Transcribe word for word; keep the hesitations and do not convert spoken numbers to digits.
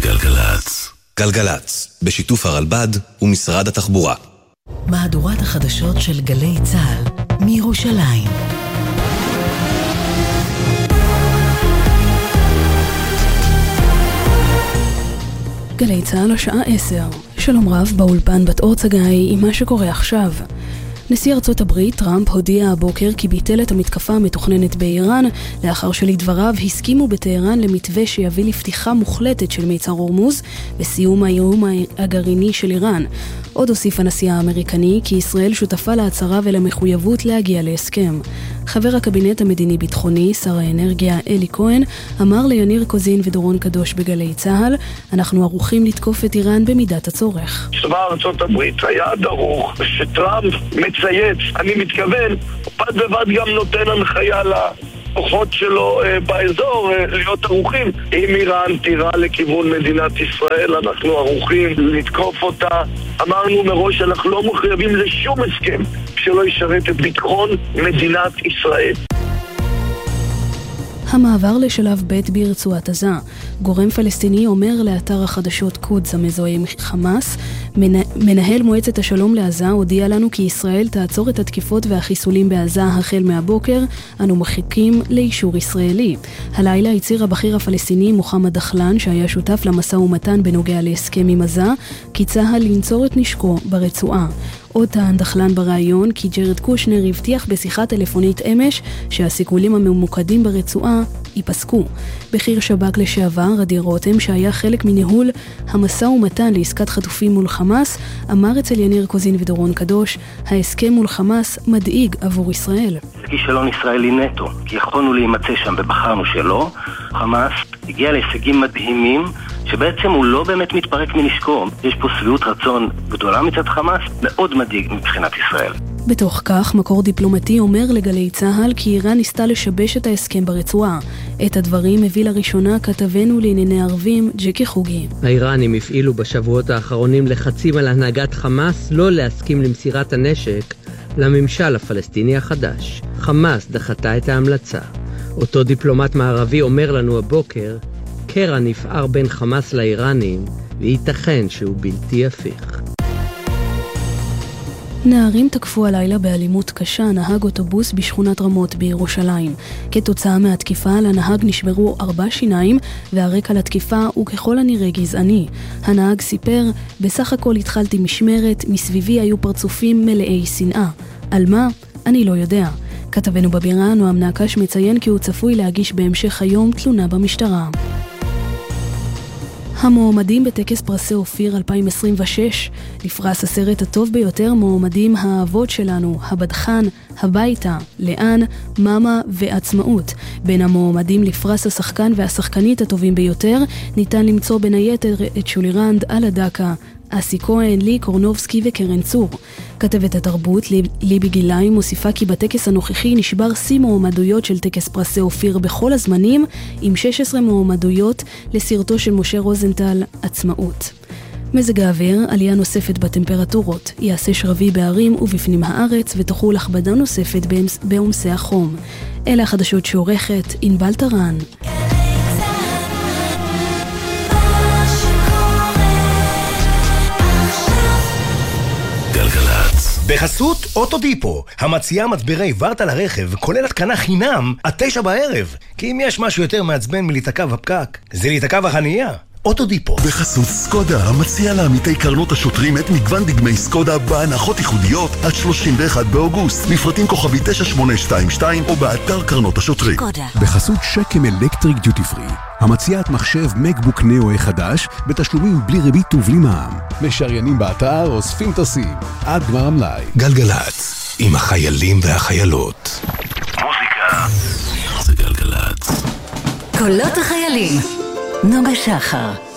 גלגלץ. גלגלץ, בשיתוף הרלב"ד ומשרד התחבורה. מהדורת החדשות של גלי צה"ל מירושלים. גלי צה"ל השעה עשר. שלום רב, באולפן בת אור צגאי עם מה שקורה עכשיו. נשיא ארצות הברית טראמפ הודיע הבוקר כי ביטל את המתקפה המתוכננת באיראן, לאחר שלדבריו הסכימו בטהרן למתווה שיביא לפתיחה מוחלטת של מיצר הורמוז וסיום האיום הגרעיני של איראן. עוד הוסיף הנשיא האמריקני כי ישראל שותפה להצהרה ולמחויבות להגיע להסכם. חבר הקבינט המדיני-ביטחוני, שר האנרגיה אלי כהן, אמר ליניר קוזין ודורון קדוש בגלי צה"ל, אנחנו ערוכים לתקוף את איראן במידת הצורך. צבא ארצות הברית היה דרוך שטראמפ מצייץ, אני מתכוון, בד בבד גם נותן הנחיה לכוחות שלו אה, באזור אה, להיות ערוכים. אם איראן תירה לכיוון מדינת ישראל, אנחנו ערוכים לתקוף אותה. אמרנו מראש, אנחנו לא מחויבים לשום הסכם שלא ישרת את ביטחון מדינת ישראל. המעבר לשלב ב' ברצועת עזה. גורם פלסטיני אומר לאתר החדשות קודס המזוהה עם חמאס, מנהל מועצת השלום לעזה הודיע לנו כי ישראל תעצור את התקיפות והחיסולים בעזה החל מהבוקר, אנו מחכים לאישור ישראלי. הלילה הצהיר הבכיר הפלסטיני מוחמד דחלן, שהיה שותף למשא ומתן בנוגע להסכם עם עזה, כי צה"ל לנצור את נשקו ברצועה. עוד טען דחלן ברעיון כי ג'רד קושנר הבטיח בשיחה טלפונית אמש שהסיכולים הממוקדים ברצועה ייפסקו. בכיר שב"כ לשעבר, אדיר רותם, שהיה חלק מניהול המשא ומתן לעסקת חטופים מול חמאס, אמר אצל יניר קוזין ודורון קדוש, ההסכם מול חמאס מדאיג עבור ישראל. כישלון ישראלי נטו, כי יכולנו להימצא שם ובחרנו שלא. חמאס הגיע להישגים מדהימים שבעצם הוא לא באמת מתפרק מנשקו. יש פה סביעות רצון גדולה מצד חמאס, מאוד מדאיג מבחינת ישראל. בתוך כך, מקור דיפלומטי אומר לגלי צה"ל כי איראן ניסתה לשבש את ההסכם ברצועה. את הדברים הביא לראשונה כתבנו לענייני ערבים ג'קי חוגי. האיראנים הפעילו בשבועות האחרונים לחצים על הנהגת חמאס לא להסכים למסירת הנשק לממשל הפלסטיני החדש. חמאס דחתה את ההמלצה. אותו דיפלומט מערבי אומר לנו הבוקר, קרע נפער בין חמאס לאיראנים וייתכן שהוא בלתי הפיך. נערים תקפו הלילה באלימות קשה נהג אוטובוס בשכונת רמות בירושלים. כתוצאה מהתקיפה לנהג נשברו ארבע שיניים, והרקע לתקיפה הוא ככל הנראה גזעני. הנהג סיפר, בסך הכל התחלתי משמרת, מסביבי היו פרצופים מלאי שנאה. על מה? אני לא יודע. כתבנו בבירה נועם נעקש מציין כי הוא צפוי להגיש בהמשך היום תלונה במשטרה. המועמדים בטקס פרסי אופיר אלפיים עשרים ושש, לפרס הסרט הטוב ביותר מועמדים האהבות שלנו, הבדחן, הביתה, לאן, מאמה ועצמאות. בין המועמדים לפרס השחקן והשחקנית הטובים ביותר, ניתן למצוא בין היתר את שולי רנד, על הדקה, אסי כהן, לי קורנובסקי וקרן צור. כתבת התרבות ליבי גילאי מוסיפה כי בטקס הנוכחי נשבר שיא מועמדויות של טקס פרסי אופיר בכל הזמנים, עם שש עשרה מועמדויות לסרטו של משה רוזנטל, עצמאות. מזג האוויר, עלייה נוספת בטמפרטורות, יעשה שרבי בערים ובפנים הארץ ותחול הכבדה נוספת בעומסי החום. אלה החדשות שעורכת ענבל טרן. בחסות אוטודיפו, המציעה מצברי ורטה לרכב, כולל התקנה חינם, עד תשע בערב. כי אם יש משהו יותר מעצבן מלהיתקע בפקק, זה להיתקע בחנייה. אוטודיפו. בחסות סקודה, המציע לעמיתי קרנות השוטרים את מגוון דגמי סקודה בהנחות ייחודיות עד שלושים ואחד באוגוסט. מפרטים כוכבי תשע שמונה שתיים שתיים או באתר קרנות השוטרים. סקודה. בחסות שקם אלקטריק דיוטי פרי, המציעת מחשב מקבוק נאו חדש בתשלומים בלי ריבית ובלי מע"מ. משריינים באתר, אוספים טסים עד גמר המלאי. גלגלץ, עם החיילים והחיילות. מוזיקה זה גלגלץ. קולות החיילים, נוגה שחר.